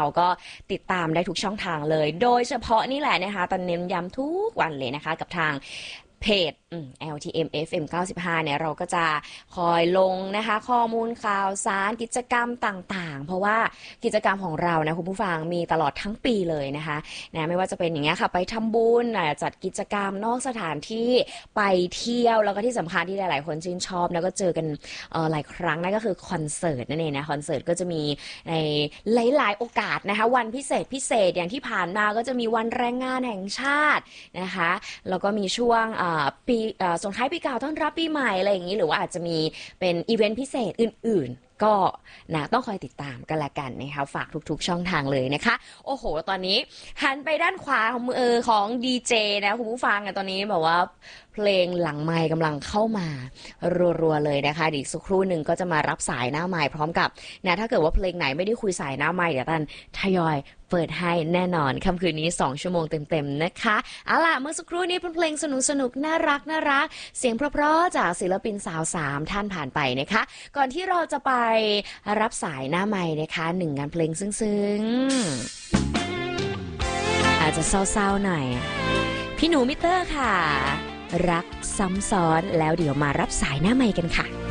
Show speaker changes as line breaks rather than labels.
เราก็ติดตามได้ทุกช่องทางเลยโดยเฉพาะนี่แหละนะคะตอนเน้นย้ำทุกวันเลยนะคะกับทางเพจLTM FM 95เนี่ยเราก็จะคอยลงนะคะข้อมูลข่าวสารกิจกรรมต่างๆเพราะว่ากิจกรรมของเรานะคุณผู้ฟังมีตลอดทั้งปีเลยนะคะไม่ว่าจะเป็นอย่างเงี้ยค่ะไปทำบุญจัดกิจกรรมนอกสถานที่ไปเที่ยวแล้วก็ที่สำคัญที่หลายๆคนชื่นชอบแล้วก็เจอกันหลายครั้งนั่นก็คือคอนเสิร์ตนั่นเองนะคอนเสิร์ตก็จะมีในหลายๆโอกาสนะคะวันพิเศษอย่างที่ผ่านมาก็จะมีวันแรงงานแห่งชาตินะคะแล้วก็มีช่วงปีส่งท้ายปีเก่าต้อนรับปีใหม่อะไรอย่างนี้หรือว่าอาจจะมีเป็นอีเวนต์พิเศษอื่นๆก็นะต้องคอยติดตามกันละกันนะคะฝากทุกๆช่องทางเลยนะคะโอ้โหตอนนี้หันไปด้านขวาของมือของดีเจนะคุณผู้ฟังตอนนี้แบบว่าเพลงหลังไมค์กำลังเข้ามารัวๆเลยนะคะอีกสักครู่หนึ่งก็จะมารับสายหน้าไมค์พร้อมกับนะถ้าเกิดว่าเพลงไหนไม่ได้คุยสายหน้าไมค์เดี๋ยวตันทยอยเปิดให้แน่นอนค่ำคืนนี้2ชั่วโมงเต็มๆนะคะเอาล่ะเมื่อสักครู่นี้เป็นเพลงสนุกๆน่ารักเสียงเพราะๆจากศิลปินสาว3ท่านผ่านไปนะคะก่อนที่เราจะไปรับสายหน้าไมค์นะคะ1งานเพลงซึ้งๆอาจจะเศร้าๆหน่อยพี่หนูมิเตอร์ค่ะรักซ้ำซ้อนแล้วเดี๋ยวมารับสายหน้าไมค์กันค่ะ